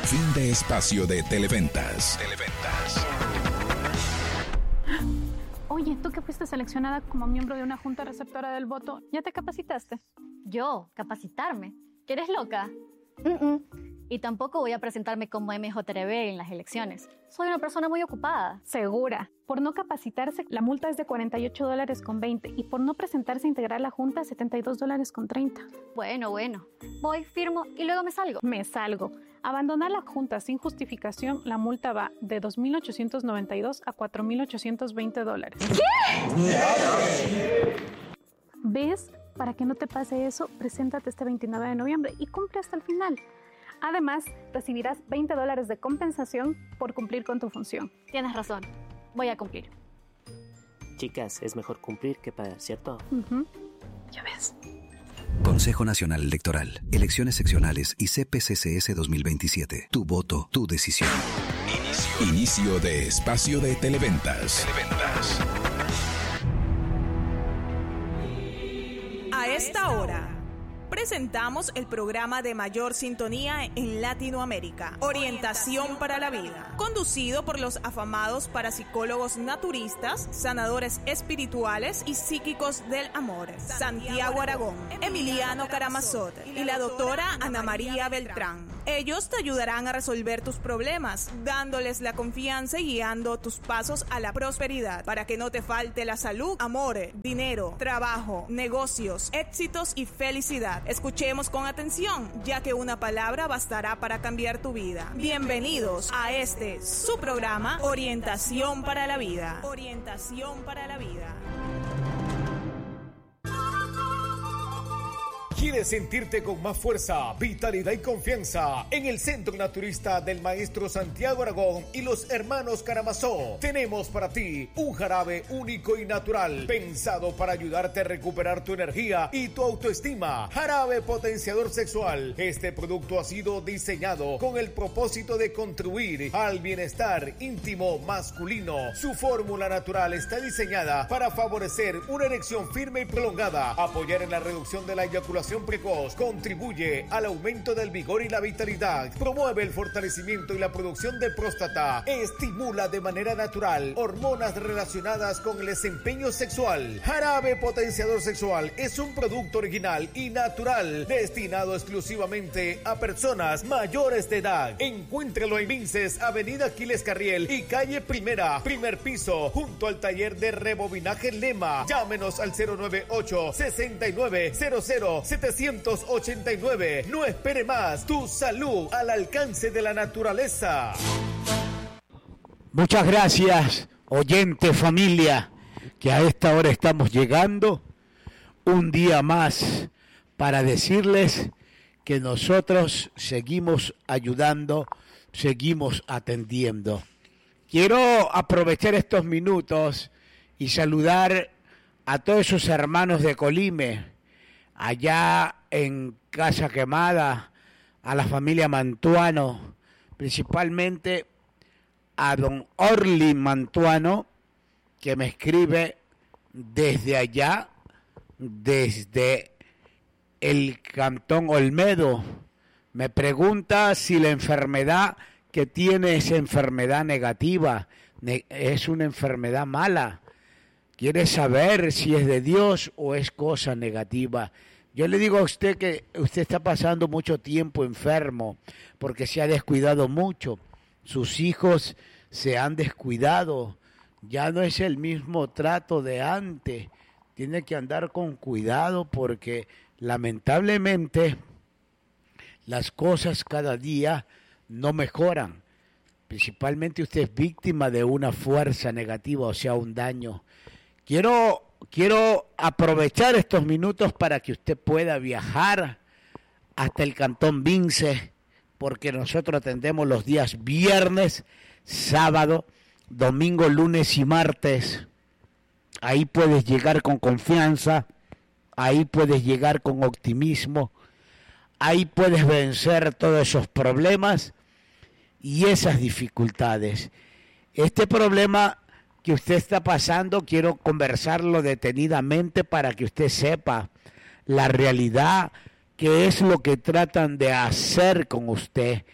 Fin de espacio de Televentas. Oye, tú que fuiste seleccionada como miembro de una junta receptora del voto, ¿ya te capacitaste? ¿Yo? ¿Capacitarme? ¿Que eres loca? Y tampoco voy a presentarme como MJRB en las elecciones. Soy una persona muy ocupada. Segura. Por no capacitarse, la multa es de $48.20 y por no presentarse a integrar la junta, $72.30. Bueno. Voy, firmo y luego me salgo. Me salgo. Abandonar la junta sin justificación, la multa va de $2.892 a $4.820. ¿Qué? ¿Ves? Para que no te pase eso, preséntate este 29 de noviembre y cumple hasta el final. Además, recibirás $20 de compensación por cumplir con tu función. Tienes razón. Voy a cumplir. Chicas, es mejor cumplir que pagar, ¿cierto? Ya ves. Consejo Nacional Electoral, Elecciones Seccionales y CPCCS 2027. Tu voto, tu decisión. Inicio de espacio de Televentas. A esta hora presentamos el programa de mayor sintonía en Latinoamérica, Orientación para la Vida, conducido por los afamados parapsicólogos naturistas, sanadores espirituales y psíquicos del amor, Santiago Aragón, Emiliano Karamazov y la doctora Ana María Beltrán. Ellos te ayudarán a resolver tus problemas, dándoles la confianza y guiando tus pasos a la prosperidad, para que no te falte la salud, amor, dinero, trabajo, negocios, éxitos y felicidad. Escuchemos con atención, ya que una palabra bastará para cambiar tu vida. Bienvenidos a su programa, Orientación para la Vida. Orientación para la Vida. ¿Quieres sentirte con más fuerza, vitalidad y confianza? En el Centro Naturista del Maestro Santiago Aragón y los hermanos Karamazov tenemos para ti un jarabe único y natural, pensado para ayudarte a recuperar tu energía y tu autoestima. Jarabe potenciador sexual. Este producto ha sido diseñado con el propósito de contribuir al bienestar íntimo masculino. Su fórmula natural está diseñada para favorecer una erección firme y prolongada, apoyar en la reducción de la eyaculación precoz, contribuye al aumento del vigor y la vitalidad, promueve el fortalecimiento y la producción de próstata, estimula de manera natural hormonas relacionadas con el desempeño sexual. Jarabe potenciador sexual es un producto original y natural destinado exclusivamente a personas mayores de edad. Encuéntralo en Vinces, Avenida Aquiles Carriel y calle Primera, primer piso, junto al taller de rebobinaje Lema. Llámenos al 098-6900-789. No espere más. Tu salud al alcance de la naturaleza. Muchas gracias, oyente familia, que a esta hora estamos llegando un día más para decirles que nosotros seguimos ayudando, seguimos atendiendo. Quiero aprovechar estos minutos y saludar a todos esos hermanos de Colime, allá en Casa Quemada, a la familia Mantuano, principalmente a don Orly Mantuano, que me escribe desde allá, desde el Cantón Olmedo. Me pregunta si la enfermedad que tiene es enfermedad negativa, es una enfermedad mala. Quiere saber si es de Dios o es cosa negativa. Yo le digo a usted que usted está pasando mucho tiempo enfermo porque se ha descuidado mucho. Sus hijos se han descuidado. Ya no es el mismo trato de antes. Tiene que andar con cuidado porque lamentablemente las cosas cada día no mejoran. Principalmente usted es víctima de una fuerza negativa, o sea, un daño. Quiero aprovechar estos minutos para que usted pueda viajar hasta el Cantón Vinces, porque nosotros atendemos los días viernes, sábado, domingo, lunes y martes. Ahí puedes llegar con confianza, ahí puedes llegar con optimismo, ahí puedes vencer todos esos problemas y esas dificultades. Este problema que usted está pasando, quiero conversarlo detenidamente para que usted sepa la realidad, qué es lo que tratan de hacer con usted,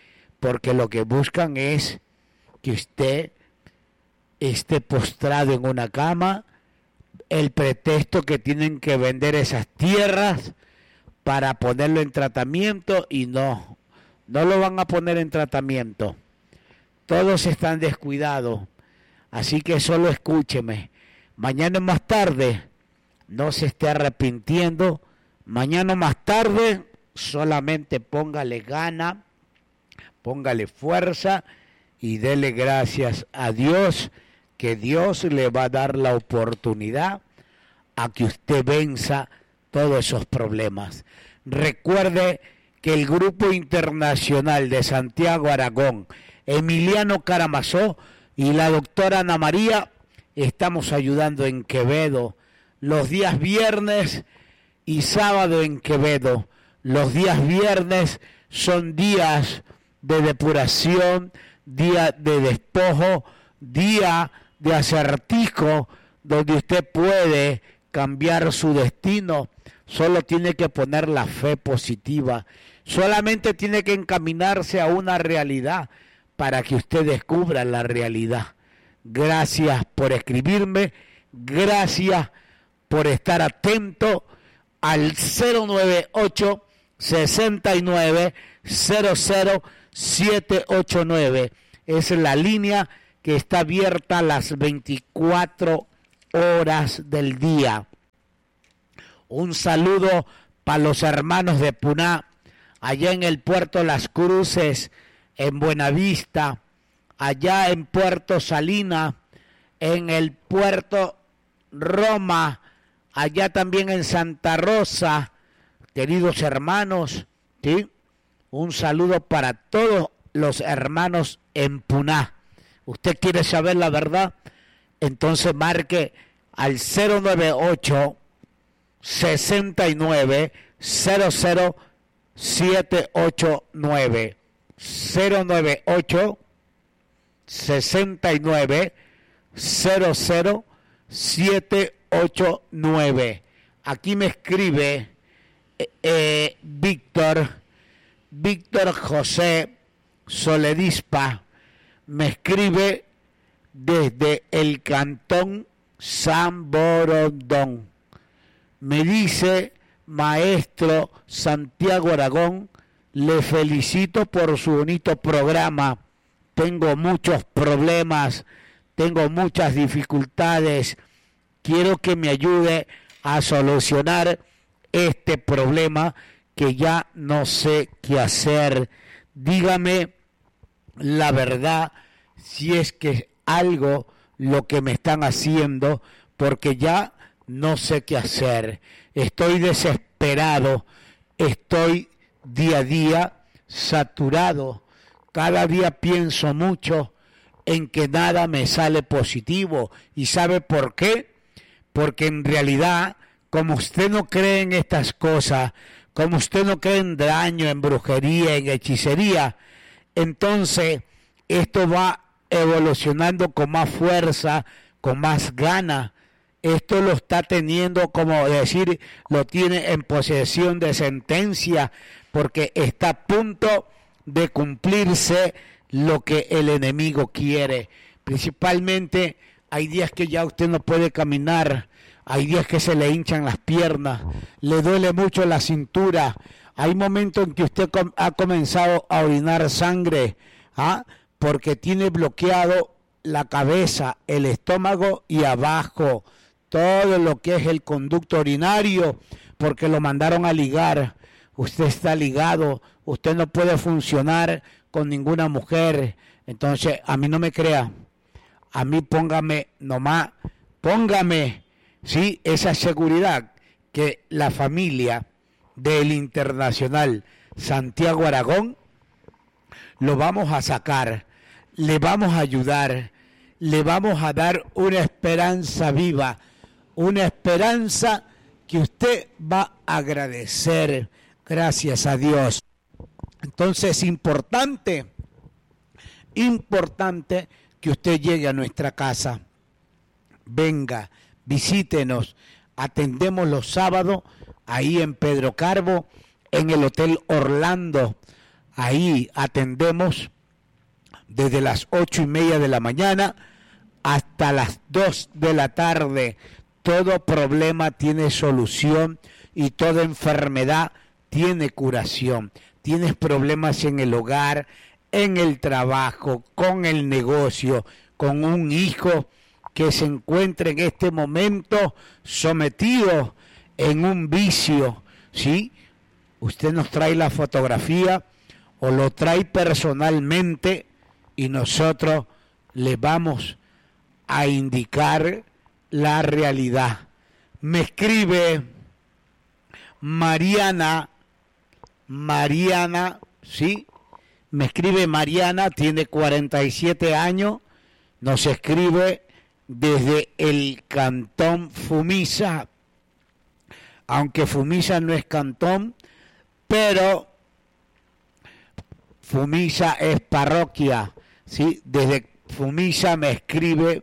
porque lo que buscan es que usted esté postrado en una cama, el pretexto que tienen que vender esas tierras para ponerlo en tratamiento, y no lo van a poner en tratamiento. Todos están descuidados, así que solo escúcheme. Mañana más tarde, no se esté arrepintiendo. Mañana más tarde, solamente póngale gana, póngale fuerza y dele gracias a Dios, que Dios le va a dar la oportunidad a que usted venza todos esos problemas. Recuerde que el Grupo Internacional de Santiago Aragón, Emiliano Karamazov y la doctora Ana María estamos ayudando en Quevedo los días viernes y sábado en Quevedo. Los días viernes son días de depuración, día de despojo, día de acertijo, donde usted puede cambiar su destino. Solo tiene que poner la fe positiva, solamente tiene que encaminarse a una realidad para que usted descubra la realidad. Gracias por escribirme, gracias por estar atento al 098 69 00 789. Es la línea que está abierta las 24 horas del día. Un saludo para los hermanos de Puná, allá en el puerto Las Cruces, en Buenavista, allá en Puerto Salina, en el puerto Roma, allá también en Santa Rosa, queridos hermanos, ¿sí? Un saludo para todos los hermanos en Puná. ¿Usted quiere saber la verdad? Entonces marque al 098 69 00 789. 098 69 00 789. Aquí me escribe Víctor José Soledispa, me escribe desde el cantón San Borondón. Me dice: maestro Santiago Aragón, le felicito por su bonito programa. Tengo muchos problemas, tengo muchas dificultades. Quiero que me ayude a solucionar este problema que ya no sé qué hacer. Dígame la verdad, si es que algo lo que me están haciendo, porque ya no sé qué hacer. Estoy desesperado, estoy día a día saturado. Cada día pienso mucho en que nada me sale positivo. ¿Y sabe por qué? Porque en realidad, como usted no cree en estas cosas, como usted no cree en daño, en brujería, en hechicería, entonces esto va evolucionando con más fuerza, con más ganas. Esto lo está teniendo, como decir, lo tiene en posesión de sentencia, porque está a punto de cumplirse lo que el enemigo quiere. Principalmente hay días que ya usted no puede caminar, hay días que se le hinchan las piernas, le duele mucho la cintura, hay momentos en que usted ha comenzado a orinar sangre, porque tiene bloqueado la cabeza, el estómago y abajo, todo lo que es el conducto urinario, porque lo mandaron a ligar. Usted está ligado, usted no puede funcionar con ninguna mujer. Entonces, a mí no me crea, a mí póngame ¿sí? Esa seguridad que la familia del Internacional Santiago Aragón lo vamos a sacar, le vamos a ayudar, le vamos a dar una esperanza viva, una esperanza que usted va a agradecer, gracias a Dios. Entonces es importante que usted llegue a nuestra casa, venga, visítenos, atendemos los sábados ahí en Pedro Carbo, en el Hotel Orlando, ahí atendemos desde las 8:30 de la mañana hasta las 2 de la tarde. Todo problema tiene solución y toda enfermedad tiene curación. Tienes problemas en el hogar, en el trabajo, con el negocio, con un hijo que se encuentra en este momento sometido en un vicio, ¿sí? Usted nos trae la fotografía o lo trae personalmente y nosotros le vamos a indicar la realidad. Me escribe Mariana, ¿sí? Me escribe Mariana, tiene 47 años, nos escribe desde el cantón Fumisa, aunque Fumisa no es cantón, pero Fumisa es parroquia, ¿sí? Desde Fumisa me escribe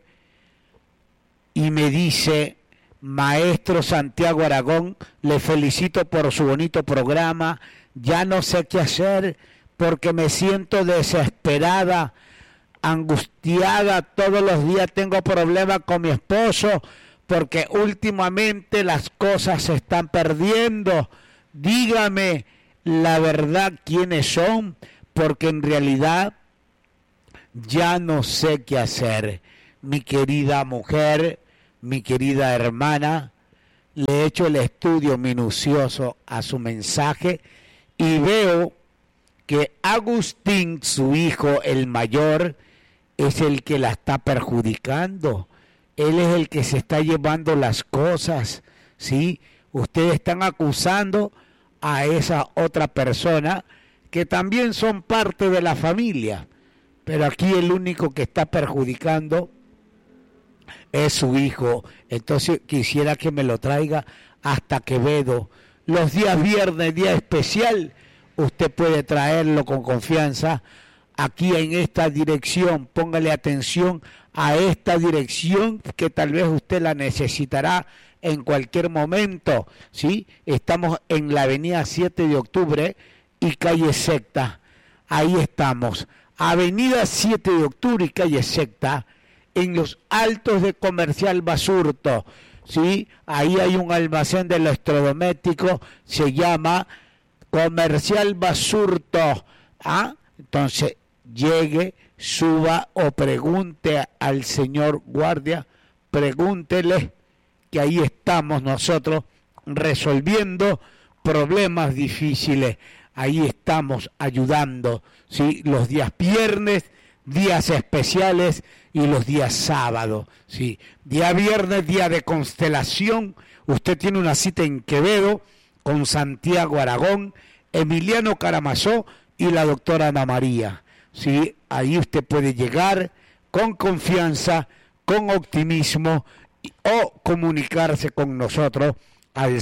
y me dice: Maestro Santiago Aragón, le felicito por su bonito programa, ya no sé qué hacer porque me siento desesperada, angustiada, todos los días tengo problemas con mi esposo porque últimamente las cosas se están perdiendo. Dígame la verdad quiénes son, porque en realidad ya no sé qué hacer. Mi querida mujer, mi querida hermana, le he hecho el estudio minucioso a su mensaje y veo que Agustín, su hijo, el mayor, es el que la está perjudicando. Él es el que se está llevando las cosas, ¿sí? Ustedes están acusando a esa otra persona que también son parte de la familia, pero aquí el único que está perjudicando es su hijo. Entonces quisiera que me lo traiga hasta Quevedo. Los días viernes, día especial, usted puede traerlo con confianza aquí en esta dirección. Póngale atención a esta dirección que tal vez usted la necesitará en cualquier momento, ¿sí? Estamos en la avenida 7 de octubre y calle Secta. Ahí estamos. Avenida 7 de octubre y calle Secta, en los altos de Comercial Basurto, ¿sí? Ahí hay un almacén de electrodomésticos, se llama Comercial Basurto. ¿Ah? Entonces, llegue, suba o pregunte al señor guardia, pregúntele que ahí estamos nosotros resolviendo problemas difíciles. Ahí estamos ayudando, ¿sí? Los días viernes, días especiales y los días sábados, ¿sí? Día viernes, día de constelación. Usted tiene una cita en Quevedo con Santiago Aragón, Emiliano Karamazov y la doctora Ana María, ¿sí? Ahí usted puede llegar con confianza, con optimismo o comunicarse con nosotros al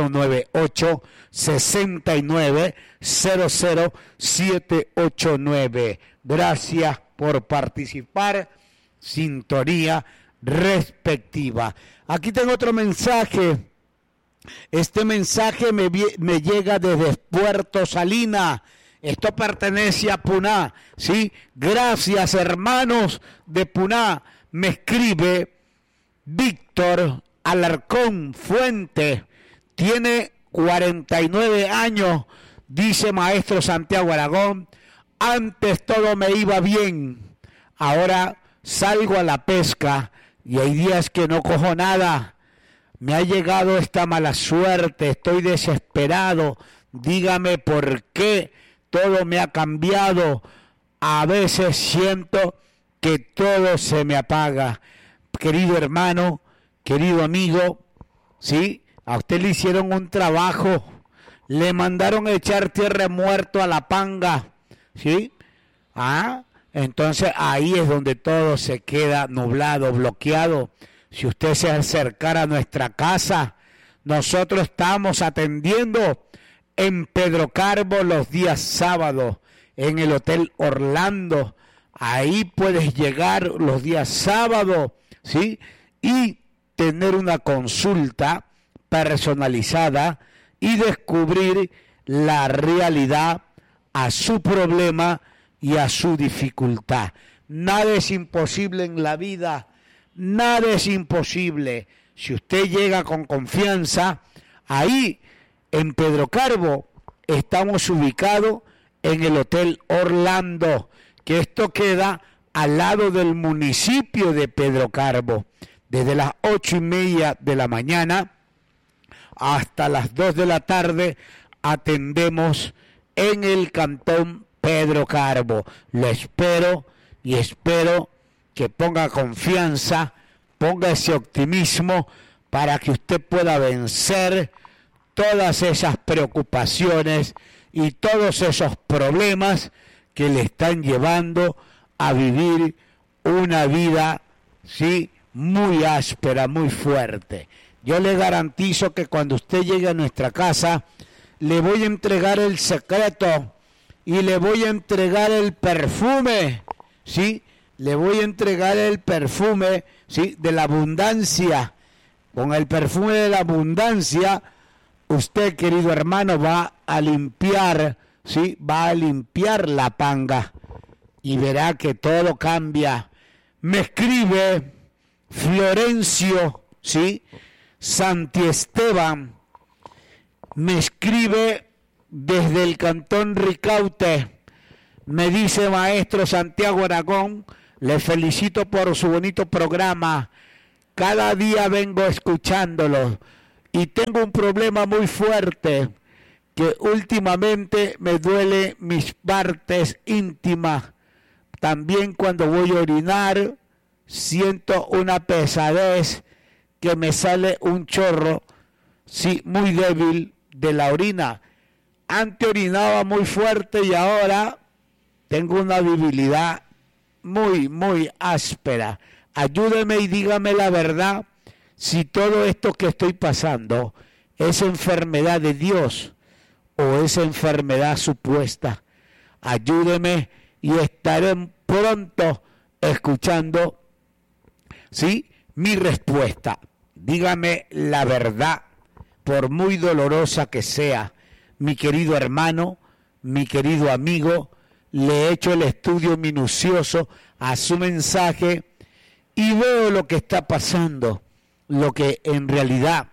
098-6900-789. Gracias por participar. Sintonía respectiva. Aquí tengo otro mensaje. Este mensaje me llega desde Puerto Salina. Esto pertenece a Puná, ¿sí? Gracias, hermanos de Puná. Me escribe Víctor Alarcón Fuente, tiene 49 años, dice Maestro Santiago Aragón: antes todo me iba bien, ahora salgo a la pesca y hay días que no cojo nada. Me ha llegado esta mala suerte, estoy desesperado, dígame por qué todo me ha cambiado. A veces siento que todo se me apaga. Querido hermano, querido amigo, ¿sí? A usted le hicieron un trabajo, le mandaron a echar tierra muerto a la panga, ¿sí? Entonces ahí es donde todo se queda nublado, bloqueado. Si usted se acercara a nuestra casa, nosotros estamos atendiendo en Pedro Carbo los días sábados, en el Hotel Orlando. Ahí puedes llegar los días sábados, ¿sí? Y tener una consulta personalizada y descubrir la realidad a su problema y a su dificultad. Nada es imposible en la vida, nada es imposible. Si usted llega con confianza, ahí en Pedro Carbo estamos ubicados en el Hotel Orlando, que esto queda al lado del municipio de Pedro Carbo. Desde las 8:30 de la mañana hasta las 2 de la tarde atendemos en el cantón Pedro Carbo. Lo espero y espero que ponga confianza, ponga ese optimismo para que usted pueda vencer todas esas preocupaciones y todos esos problemas que le están llevando a vivir una vida, ¿sí?, muy áspera, muy fuerte. Yo le garantizo que cuando usted llegue a nuestra casa, le voy a entregar el secreto y le voy a entregar el perfume, ¿sí? Le voy a entregar el perfume, ¿sí?, de la abundancia. Con el perfume de la abundancia, usted, querido hermano, va a limpiar, ¿sí?, va a limpiar la panga y verá que todo cambia. Me escribe Florencio, ¿sí?, Santi Esteban, me escribe desde el cantón Ricaute, me dice: maestro Santiago Aragón, le felicito por su bonito programa, cada día vengo escuchándolo y tengo un problema muy fuerte, que últimamente me duele mis partes íntimas, también cuando voy a orinar siento una pesadez, que me sale un chorro, sí, muy débil de la orina. Antes orinaba muy fuerte y ahora tengo una debilidad muy, muy áspera. Ayúdeme y dígame la verdad, si todo esto que estoy pasando es enfermedad de Dios o es enfermedad supuesta. Ayúdeme y estaré pronto escuchando, ¿sí?, mi respuesta. Dígame la verdad, por muy dolorosa que sea. Mi querido hermano, mi querido amigo, le he hecho el estudio minucioso a su mensaje y veo lo que está pasando, lo que en realidad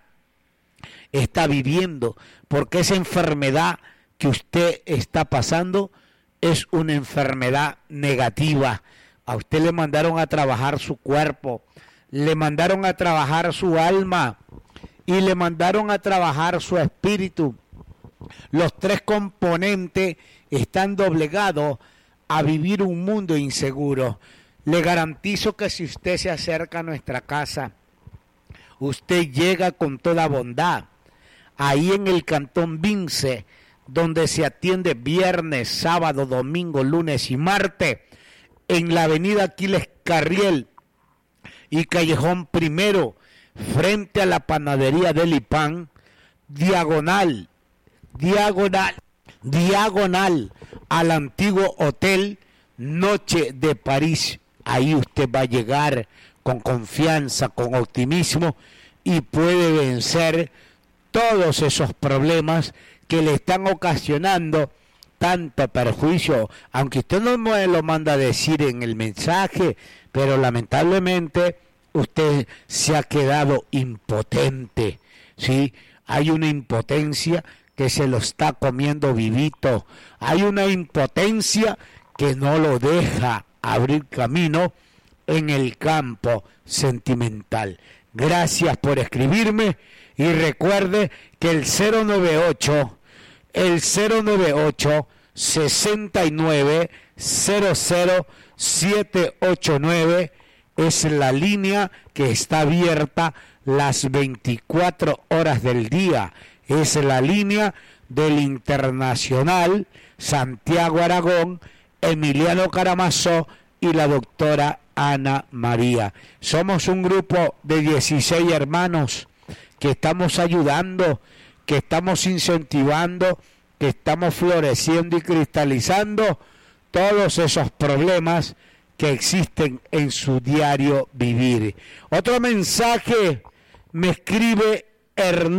está viviendo, porque esa enfermedad que usted está pasando es una enfermedad negativa. A usted le mandaron a trabajar su cuerpo, le mandaron a trabajar su alma y le mandaron a trabajar su espíritu. Los tres componentes están doblegados a vivir un mundo inseguro. Le garantizo que si usted se acerca a nuestra casa, usted llega con toda bondad. Ahí en el cantón Vince, donde se atiende viernes, sábado, domingo, lunes y martes, en la avenida Aquiles Carriel y Callejón Primero, frente a la panadería del Ipán, diagonal al antiguo hotel Noche de París. Ahí usted va a llegar con confianza, con optimismo y puede vencer todos esos problemas que le están ocasionando tanto perjuicio, aunque usted no me lo manda a decir en el mensaje, pero lamentablemente usted se ha quedado impotente, ¿sí? Hay una impotencia que se lo está comiendo vivito, hay una impotencia que no lo deja abrir camino en el campo sentimental. Gracias por escribirme y recuerde que el 098 69 00 789 es la línea que está abierta las 24 horas del día. Es la línea del Internacional Santiago Aragón, Emiliano Karamazov y la doctora Ana María. Somos un grupo de 16 hermanos que estamos ayudando, que estamos incentivando, que estamos floreciendo y cristalizando todos esos problemas que existen en su diario vivir. Otro mensaje me escribe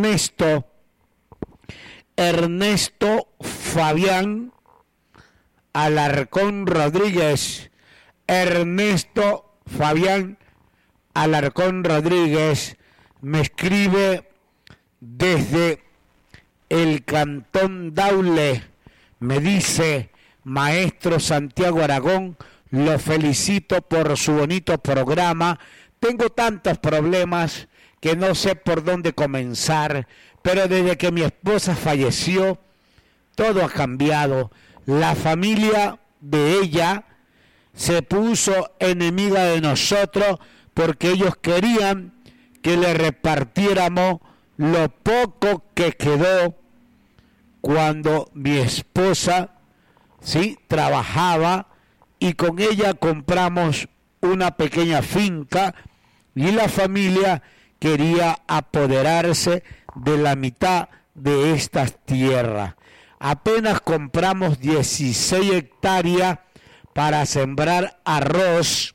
Ernesto Fabián Alarcón Rodríguez, Ernesto Fabián Alarcón Rodríguez me escribe desde el Cantón Daule, me dice: maestro Santiago Aragón, lo felicito por su bonito programa. Tengo tantos problemas que no sé por dónde comenzar, pero desde que mi esposa falleció, todo ha cambiado. La familia de ella se puso enemiga de nosotros porque ellos querían que le repartiéramos lo poco que quedó cuando mi esposa, sí, trabajaba, y con ella compramos una pequeña finca y la familia quería apoderarse de la mitad de estas tierras. Apenas compramos 16 hectáreas para sembrar arroz,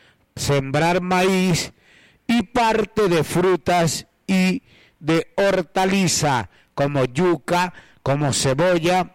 sembrar maíz y parte de frutas y de hortaliza como yuca, como cebolla,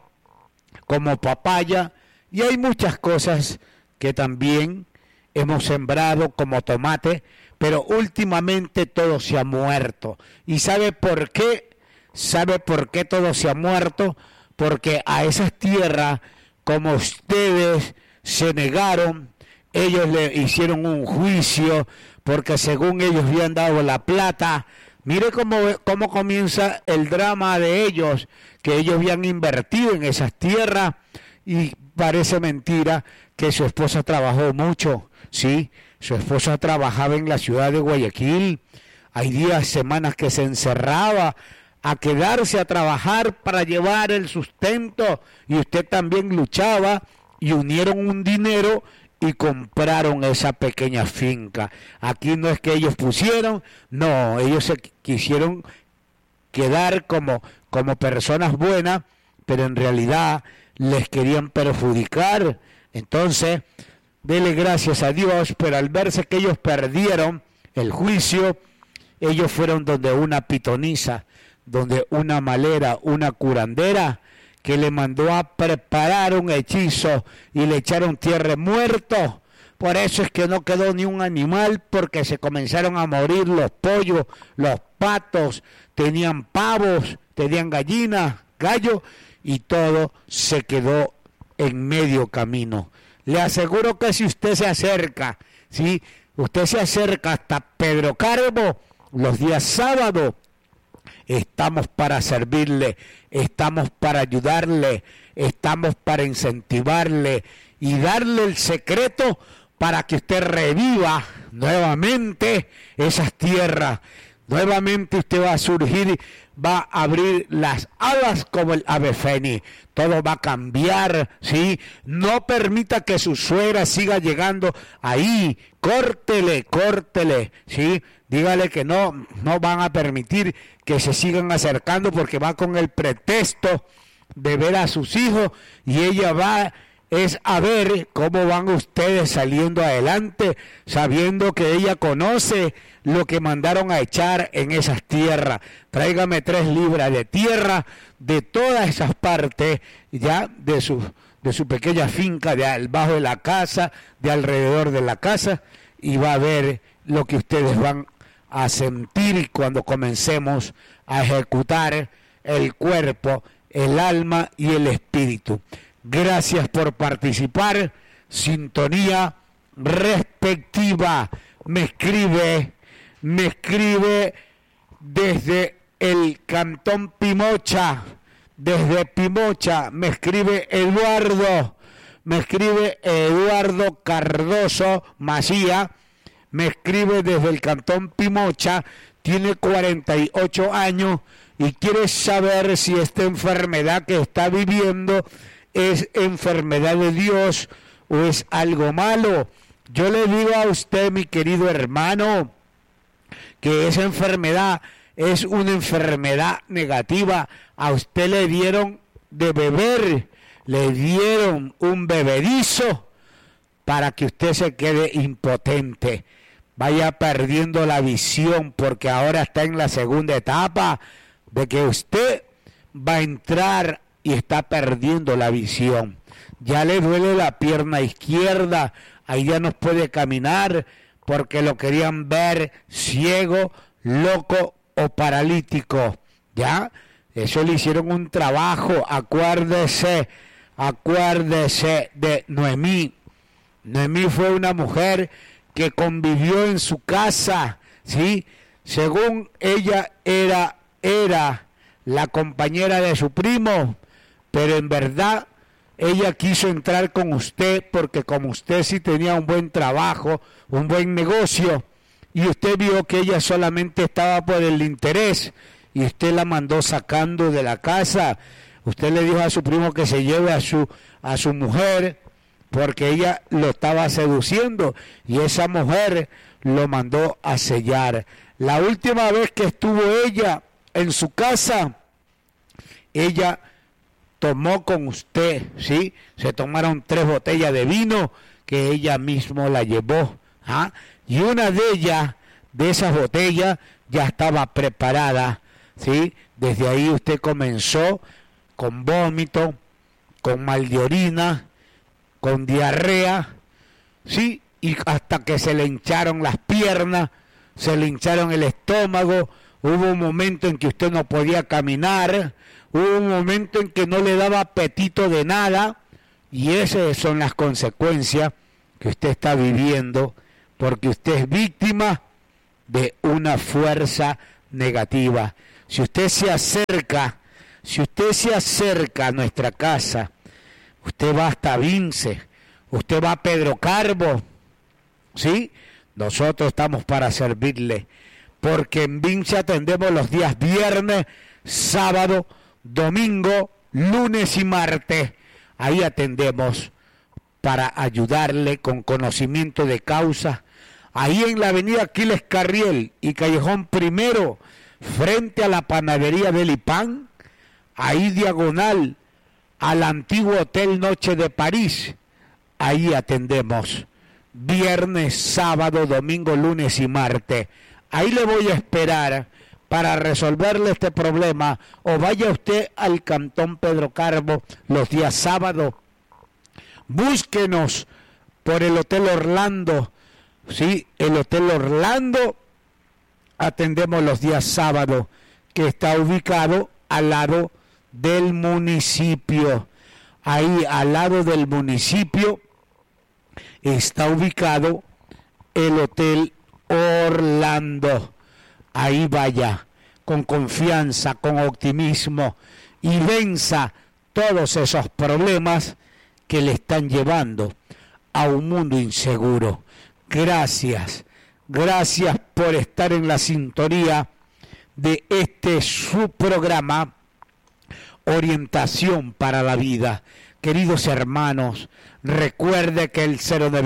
como papaya, y hay muchas cosas que también hemos sembrado como tomate, pero últimamente todo se ha muerto. ¿Y sabe por qué? ¿Sabe por qué todo se ha muerto? Porque a esas tierras, como ustedes se negaron, ellos le hicieron un juicio, porque según ellos habían dado la plata. Mire cómo comienza el drama de ellos, que ellos habían invertido en esas tierras, y parece mentira que su esposa trabajó mucho, ¿sí? Su esposa trabajaba en la ciudad de Guayaquil, hay días, semanas que se encerraba a quedarse a trabajar para llevar el sustento, y usted también luchaba, y unieron un dinero y compraron esa pequeña finca. Aquí no es que ellos pusieron, no, ellos se quisieron quedar como personas buenas, pero en realidad les querían perjudicar. Entonces, dele gracias a Dios, pero al verse que ellos perdieron el juicio, ellos fueron donde una pitonisa, donde una malera, una curandera, que le mandó a preparar un hechizo y le echaron tierra muerto. Por eso es que no quedó ni un animal, porque se comenzaron a morir los pollos, los patos, tenían pavos, tenían gallinas, gallos, y todo se quedó en medio camino. Le aseguro que si usted se acerca, ¿sí? Usted se acerca hasta Pedro Carbo los días sábados, estamos para servirle, estamos para ayudarle, estamos para incentivarle y darle el secreto para que usted reviva nuevamente esas tierras. Nuevamente usted va a surgir, va a abrir las alas como el ave fénix. Todo va a cambiar, ¿sí? No permita que su suegra siga llegando ahí. Córtele, ¿sí? Dígale que no van a permitir que se sigan acercando, porque va con el pretexto de ver a sus hijos, y ella va es a ver cómo van ustedes saliendo adelante, sabiendo que ella conoce lo que mandaron a echar en esas tierras. Tráigame 3 libras de tierra de todas esas partes, ya de su pequeña finca, de abajo de la casa, de alrededor de la casa, y va a ver lo que ustedes van a sentir cuando comencemos a ejecutar el cuerpo, el alma y el espíritu. Gracias por participar. Sintonía respectiva. Me escribe desde el Cantón Pimocha, desde Pimocha, me escribe Eduardo Cardoso Macía, me escribe desde el Cantón Pimocha, tiene 48 años y quiere saber si esta enfermedad que está viviendo es enfermedad de Dios o es algo malo. Yo le digo a usted, mi querido hermano, que esa enfermedad es una enfermedad negativa. A usted le dieron de beber, le dieron un bebedizo para que usted se quede impotente, vaya perdiendo la visión, porque ahora está en la segunda etapa de que usted va a entrar y está perdiendo la visión. ya le duele la pierna izquierda, ahí ya no puede caminar porque lo querían ver ciego, loco o paralítico, ¿ya? Eso le hicieron un trabajo. Acuérdese de Noemí. Noemí fue una mujer que convivió en su casa, ¿sí? Según ella era la compañera de su primo, pero en verdad ella quiso entrar con usted porque como usted sí tenía un buen trabajo, un buen negocio, y usted vio que ella solamente estaba por el interés, y usted la mandó sacando de la casa. Usted le dijo a su primo que se lleve a su mujer porque ella lo estaba seduciendo, y esa mujer lo mandó a sellar. La última vez que estuvo ella en su casa, ella tomó con usted, ¿sí? Se tomaron 3 botellas de vino que ella mismo la llevó, ¿ah? Y una de ellas, de esas botellas, ya estaba preparada, ¿sí? Desde ahí usted comenzó con vómito, con mal de orina, con diarrea, ¿sí? Y hasta que se le hincharon las piernas, se le hincharon el estómago, hubo un momento en que usted no podía caminar, hubo un momento en que no le daba apetito de nada, y esas son las consecuencias que usted está viviendo, porque usted es víctima de una fuerza negativa. Si usted se acerca a nuestra casa, usted va hasta Vince, usted va a Pedro Carbo, ¿sí? Nosotros estamos para servirle, porque en Vince atendemos los días viernes, sábado, domingo, lunes y martes. Ahí atendemos para ayudarle con conocimiento de causa. Ahí en la avenida Aquiles Carriel y Callejón Primero, frente a la panadería Belipán, ahí diagonal al antiguo Hotel Noche de París, ahí atendemos viernes, sábado, domingo, lunes y martes. Ahí le voy a esperar para resolverle este problema, o vaya usted al Cantón Pedro Carbo los días sábados. Búsquenos por el Hotel Orlando, ¿sí? El Hotel Orlando atendemos los días sábados, que está ubicado al lado del municipio. Ahí al lado del municipio está ubicado el Hotel Orlando. Ahí vaya con confianza, con optimismo, y venza todos esos problemas que le están llevando a un mundo inseguro. Gracias por estar en la sintonía de este su programa Orientación para la Vida. Queridos hermanos, recuerde que el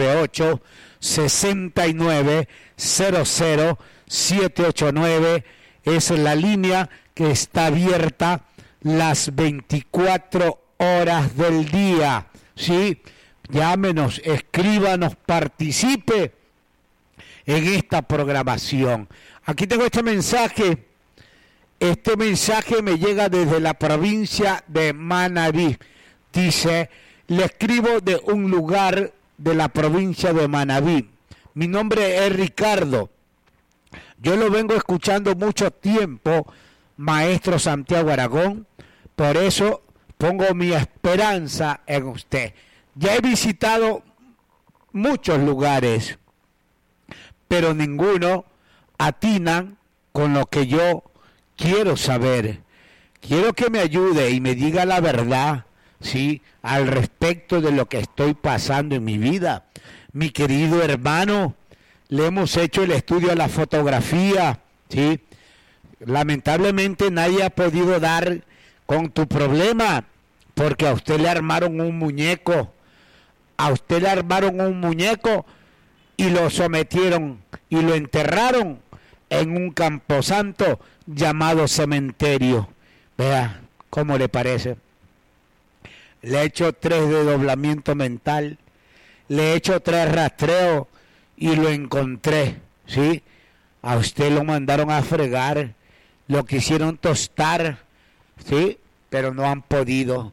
098-6900-789 es la línea que está abierta las 24 horas del día, ¿sí? Llámenos, escríbanos, participe en esta programación. Aquí tengo este mensaje. Este mensaje me llega desde la provincia de Manabí. Dice, le escribo de un lugar de la provincia de Manabí. Mi nombre es Ricardo. Yo lo vengo escuchando mucho tiempo, maestro Santiago Aragón. Por eso pongo mi esperanza en usted. Ya he visitado muchos lugares, pero ninguno atinan con lo que yo quiero saber. Quiero que me ayude y me diga la verdad, ¿sí?, al respecto de lo que estoy pasando en mi vida. Mi querido hermano, le hemos hecho el estudio a la fotografía, ¿sí? Lamentablemente nadie ha podido dar con tu problema, porque a usted le armaron un muñeco. A usted le armaron un muñeco y lo sometieron y lo enterraron en un camposanto llamado cementerio. Vea, ¿cómo le parece? Le he hecho 3 desdoblamientos mental, le he hecho 3 rastreos y lo encontré, ¿sí? A usted lo mandaron a fregar, lo quisieron tostar, ¿sí? Pero no han podido.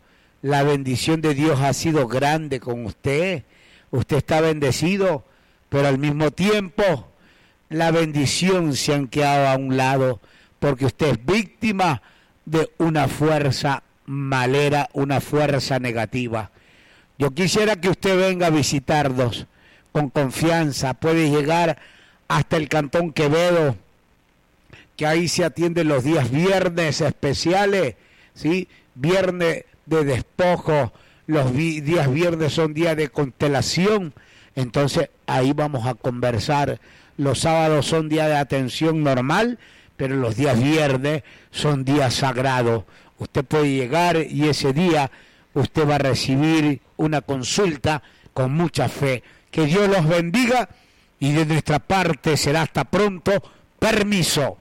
La bendición de Dios ha sido grande con usted. Usted está bendecido, pero al mismo tiempo la bendición se han quedado a un lado porque usted es víctima de una fuerza malera, una fuerza negativa. Yo quisiera que usted venga a visitarnos con confianza. Puede llegar hasta el Cantón Quevedo, que ahí se atienden los días viernes especiales, ¿sí? Viernes de despojo, los días viernes son días de constelación, entonces ahí vamos a conversar. Los sábados son días de atención normal, pero los días viernes son días sagrados. Usted puede llegar y ese día usted va a recibir una consulta con mucha fe. Que Dios los bendiga y de nuestra parte será hasta pronto. Permiso.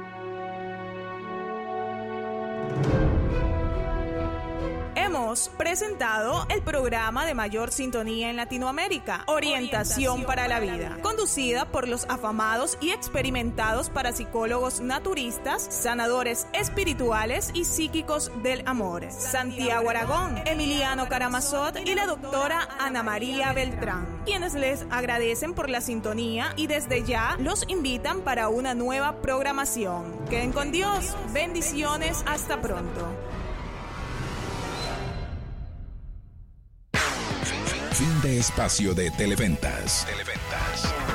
Hemos presentado el programa de mayor sintonía en Latinoamérica, Orientación para la Vida, conducida por los afamados y experimentados parapsicólogos naturistas, sanadores espirituales y psíquicos del amor, Santiago Aragón, Emiliano Karamazov y la doctora Ana María Beltrán, quienes les agradecen por la sintonía y desde ya los invitan para una nueva programación. Queden con Dios, bendiciones, hasta pronto. Fin de espacio de Televentas.